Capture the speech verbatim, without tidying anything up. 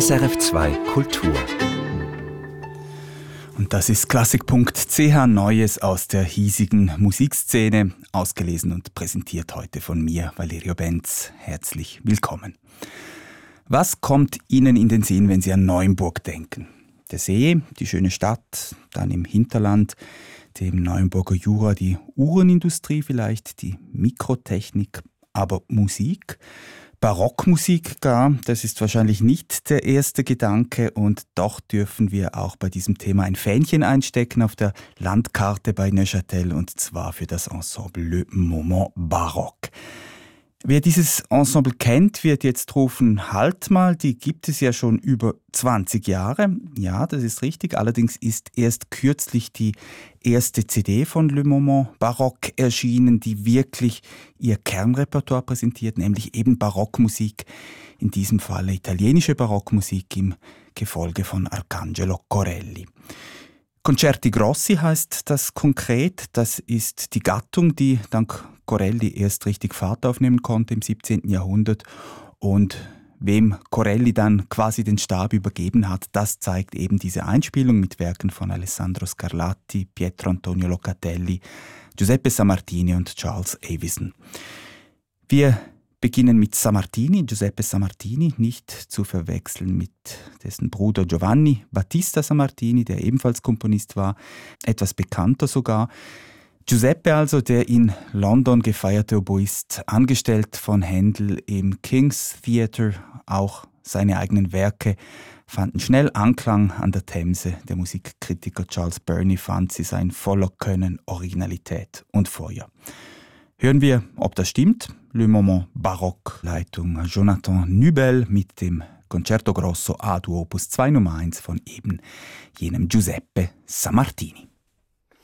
S R F zwei Kultur. Und das ist Klassik Punkt C H, Neues aus der hiesigen Musikszene, ausgelesen und präsentiert heute von mir, Valerio Benz. Herzlich willkommen. Was kommt Ihnen in den Sinn, wenn Sie an Neuenburg denken? Der See, die schöne Stadt, dann im Hinterland, dem Neuenburger Jura, die Uhrenindustrie vielleicht, die Mikrotechnik, aber Musik? Barockmusik gar, das ist wahrscheinlich nicht der erste Gedanke, und doch dürfen wir auch bei diesem Thema ein Fähnchen einstecken auf der Landkarte bei Neuchâtel, und zwar für das Ensemble Le Moment Baroque. Wer dieses Ensemble kennt, wird jetzt rufen, halt mal, die gibt es ja schon über zwanzig Jahre. Ja, das ist richtig, allerdings ist erst kürzlich die erste C D von Le Moment Baroque erschienen, die wirklich ihr Kernrepertoire präsentiert, nämlich eben Barockmusik, in diesem Falle italienische Barockmusik im Gefolge von Arcangelo Corelli. Concerti Grossi heißt das konkret. Das ist die Gattung, die dank Corelli erst richtig Fahrt aufnehmen konnte im siebzehnten Jahrhundert. Und wem Corelli dann quasi den Stab übergeben hat, das zeigt eben diese Einspielung mit Werken von Alessandro Scarlatti, Pietro Antonio Locatelli, Giuseppe Sammartini und Charles Avison. Wir beginnen mit Sammartini, Giuseppe Sammartini, nicht zu verwechseln mit dessen Bruder Giovanni Battista Sammartini, der ebenfalls Komponist war, etwas bekannter sogar. Giuseppe also, der in London gefeierte Oboist, angestellt von Händel im King's Theatre. Auch seine eigenen Werke fanden schnell Anklang an der Themse. Der Musikkritiker Charles Burney fand, sie seien voller Können, Originalität und Feuer. Hören wir, ob das stimmt. Le Moment Baroque, Leitung Jonathan Nübel mit dem Concerto Grosso A-Dur Opus zwei Nummer eins von eben jenem Giuseppe Sammartini.